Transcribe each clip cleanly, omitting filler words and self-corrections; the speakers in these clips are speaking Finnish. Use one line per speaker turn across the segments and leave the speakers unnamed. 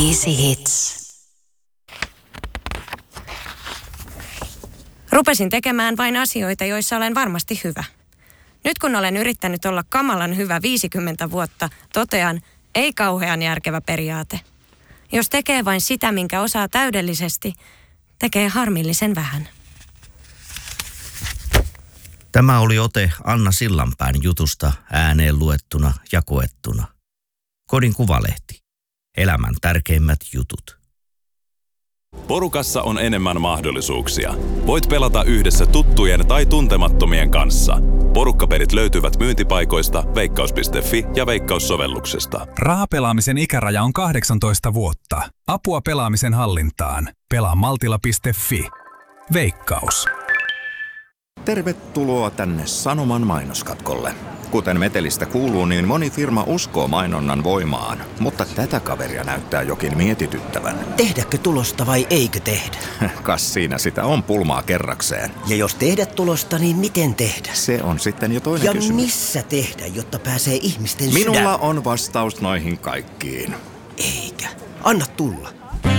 Easy Hits. Rupesin tekemään vain asioita, joissa olen varmasti hyvä. Nyt kun olen yrittänyt olla kamalan hyvä 50 vuotta, totean, ei kauhean järkevä periaate. Jos tekee vain sitä, minkä osaa täydellisesti, tekee harmillisen vähän.
Tämä oli ote Anna Sillanpään jutusta ääneen luettuna ja koettuna. Kodin Kuvalehti. Elämän tärkeimmät jutut.
Porukassa on enemmän mahdollisuuksia. Voit pelata yhdessä tuttujen tai tuntemattomien kanssa. Porukkapelit löytyvät myyntipaikoista, veikkaus.fi ja Veikkaus-sovelluksesta.
Rahapelaamisen ikäraja on 18 vuotta. Apua pelaamisen hallintaan. Pelaa maltilla.fi. Veikkaus.
Tervetuloa tänne Sanoman mainoskatkolle. Kuten metelistä kuuluu, niin moni firma uskoo mainonnan voimaan, mutta tätä kaveria näyttää jokin mietityttävän.
Tehdäkö tulosta vai eikö tehdä?
Kas siinä sitä on pulmaa kerrakseen.
Ja jos tehdä tulosta, niin miten tehdä?
Se on sitten jo toinen kysymys.
Ja missä tehdä, jotta pääsee ihmisten sydän?
Minulla on vastaus noihin kaikkiin.
Eikä. Anna tulla.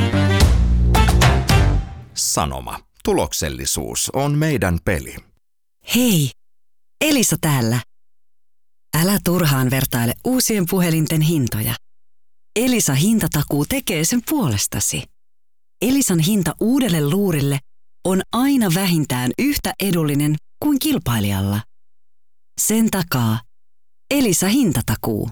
Sanoma. Tuloksellisuus on meidän peli.
Hei, Elisa täällä. Älä turhaan vertaile uusien puhelinten hintoja. Elisa hintatakuu tekee sen puolestasi. Elisan hinta uudelle luurille on aina vähintään yhtä edullinen kuin kilpailijalla. Sen takaa Elisa hintatakuu.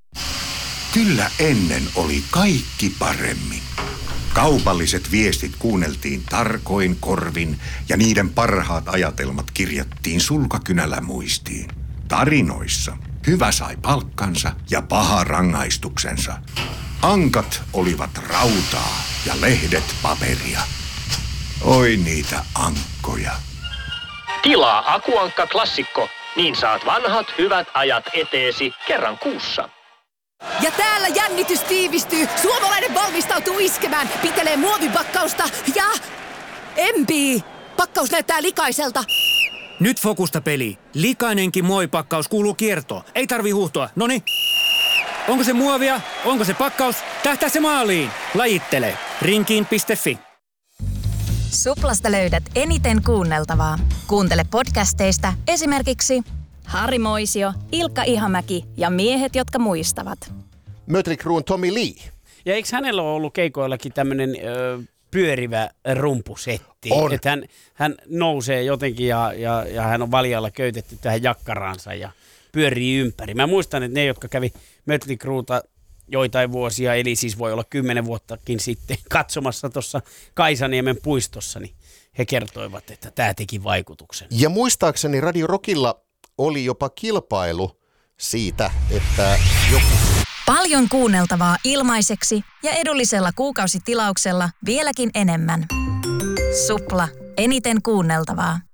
Kyllä ennen oli kaikki paremmin. Kaupalliset viestit kuunneltiin tarkoin korvin ja niiden parhaat ajatelmat kirjattiin sulkakynällä muistiin. Tarinoissa hyvä sai palkkansa ja paha rangaistuksensa. Ankat olivat rautaa ja lehdet paperia. Oi niitä ankkoja.
Tilaa Akuankka Klassikko, niin saat vanhat hyvät ajat eteesi kerran kuussa.
Ja täällä jännitys tiivistyy. Suomalainen valmistautuu iskemään. Pitelee muovipakkausta ja empii. Pakkaus näyttää likaiselta.
Nyt fokusta peli. Likainenkin muovipakkaus kuuluu kiertoon. Ei tarvi huuhtoa. Noniin. Onko se muovia? Onko se pakkaus? Tähtää se maaliin. Lajittele. Rinkiin.fi.
Suplasta löydät eniten kuunneltavaa. Kuuntele podcasteista esimerkiksi Harri Moisio, Ilkka Ihamäki ja miehet, jotka muistavat.
Mötley Cruen Tommy Lee.
Ja eikö hänellä ole ollut keikoillakin tämmöinen pyörivä rumpusetti?
On.
Että hän nousee jotenkin ja hän on valjalla köytetty tähän jakkaraansa ja pyörii ympäri. Mä muistan, että ne, jotka kävi Mötley Crueta joitain vuosia, eli siis voi olla 10 vuottakin sitten katsomassa tuossa Kaisaniemen puistossa, niin he kertoivat, että tämä teki vaikutuksen.
Ja muistaakseni Radio Rockilla oli jopa kilpailu siitä, että joku...
Paljon kuunneltavaa ilmaiseksi ja edullisella kuukausitilauksella vieläkin enemmän. Supla. Eniten kuunneltavaa.